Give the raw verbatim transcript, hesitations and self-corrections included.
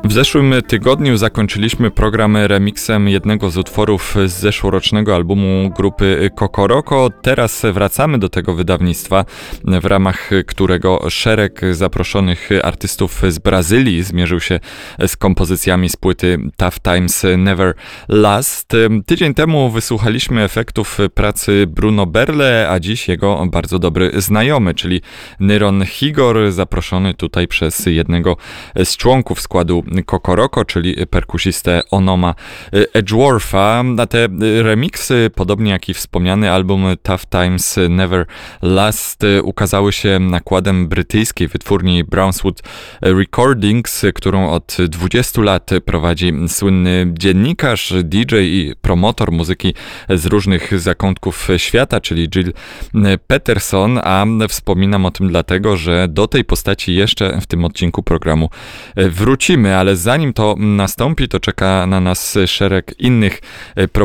W zeszłym tygodniu zakończyliśmy program remixem jednego z utworów z zeszłorocznego albumu grupy Kokoroko. Teraz wracamy do tego wydawnictwa, w ramach którego szereg zaproszonych artystów z Brazylii zmierzył się z kompozycjami z płyty Tough Times Never Last. Tydzień temu wysłuchaliśmy efektów pracy Bruno Berle, a dziś jego bardzo dobry znajomy, czyli Nyron Higor, zaproszony tutaj przez jednego z członków składu Kokoroko, czyli perkusistę Onoma Edgewortha. Na te remiksy, podobnie jak i wspomniany album Tough Times Never Last, ukazały się nakładem brytyjskiej wytwórni Brownswood Recordings, którą od dwudziestu lat prowadzi słynny dziennikarz, D J i promotor muzyki z różnych zakątków świata, czyli Gil Peterson, a wspominam o tym dlatego, że do tej postaci jeszcze w tym odcinku programu wrócimy, ale zanim to nastąpi, to czeka na nas szereg innych propozycji